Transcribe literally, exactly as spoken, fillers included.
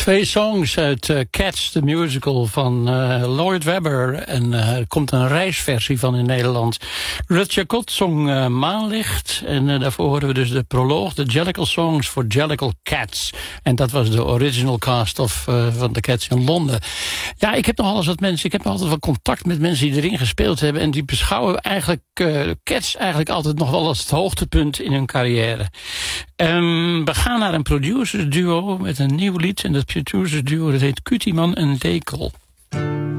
Twee songs uit uh, Cats, the musical van uh, Lloyd Webber. En uh, er komt een reisversie van in Nederland. Ruud Jacot zong uh, Maanlicht. En uh, daarvoor horen we dus de proloog, de Jellicle Songs for Jellicle Cats. En dat was de original cast of, uh, van de Cats in Londen. Ja, ik heb nogal eens wat mensen, ik heb nog altijd wel contact met mensen die erin gespeeld hebben. En die beschouwen eigenlijk uh, Cats eigenlijk altijd nog wel als het hoogtepunt in hun carrière. Um, we gaan naar een producers duo met een nieuw lied. En dat producers duo dat heet Cutiman en Dekel.